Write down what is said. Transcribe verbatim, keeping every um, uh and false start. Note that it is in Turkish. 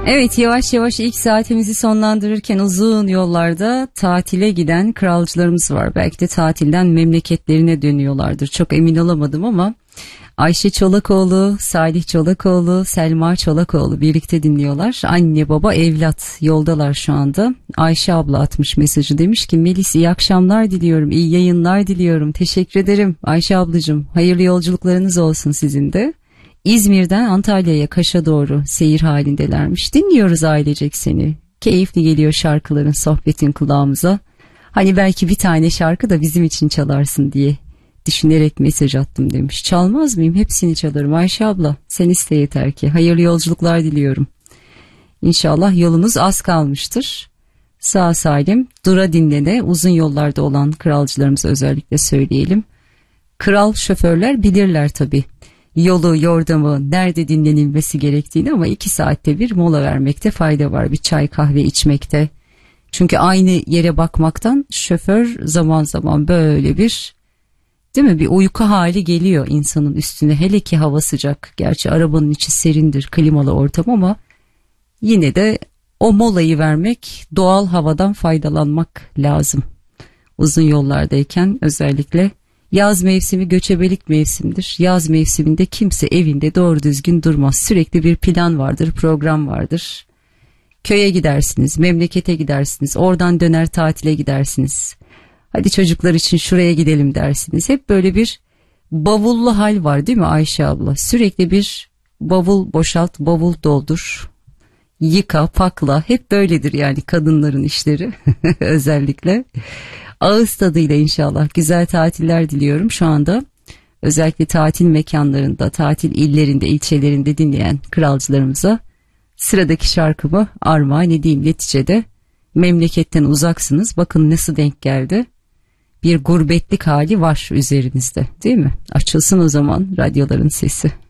Evet, yavaş yavaş ilk saatimizi sonlandırırken uzun yollarda tatile giden kralcılarımız var. Belki de tatilden memleketlerine dönüyorlardır. Çok emin olamadım ama Ayşe Çolakoğlu, Salih Çolakoğlu, Selma Çolakoğlu birlikte dinliyorlar. Anne baba evlat yoldalar şu anda. Ayşe abla atmış mesajı, demiş ki Melis iyi akşamlar diliyorum, iyi yayınlar diliyorum. Teşekkür ederim Ayşe ablacığım, hayırlı yolculuklarınız olsun sizin de. İzmir'den Antalya'ya, Kaş'a doğru seyir halindelermiş. Dinliyoruz ailecek seni. Keyifli geliyor şarkıların, sohbetin kulağımıza. Hani belki bir tane şarkı da bizim için çalarsın diye düşünerek mesaj attım demiş. Çalmaz mıyım? Hepsini çalarım Ayşe abla. Sen iste yeter ki. Hayırlı yolculuklar diliyorum. İnşallah yolunuz az kalmıştır. Sağ salim, dura dinlene, uzun yollarda olan kralcılarımıza özellikle söyleyelim. Kral şoförler bilirler tabii yolu, yordamı, nerede dinlenilmesi gerektiğini, ama iki saatte bir mola vermekte fayda var. Bir çay kahve içmekte. Çünkü aynı yere bakmaktan şoför zaman zaman böyle bir, değil mi, bir uyku hali geliyor insanın üstüne. Hele ki hava sıcak. Gerçi arabanın içi serindir, klimalı ortam, ama yine de o molayı vermek, doğal havadan faydalanmak lazım. Uzun yollardayken özellikle. Yaz mevsimi göçebelik mevsimdir. Yaz mevsiminde kimse evinde doğru düzgün durmaz. Sürekli bir plan vardır, program vardır. Köye gidersiniz, memlekete gidersiniz, oradan döner tatile gidersiniz. Hadi çocuklar için şuraya gidelim dersiniz. Hep böyle bir bavullu hal var, değil mi Ayşe abla? Sürekli bir bavul boşalt, bavul doldur, yıka, pakla. Hep böyledir yani kadınların işleri özellikle. Ağız tadıyla inşallah güzel tatiller diliyorum. Şu anda özellikle tatil mekanlarında, tatil illerinde, ilçelerinde dinleyen kralcılarımıza sıradaki şarkımı armağan edeyim. Neticede memleketten uzaksınız. Bakın nasıl denk geldi. Bir gurbetlik hali var üzerinizde, değil mi? Açılsın o zaman radyoların sesi.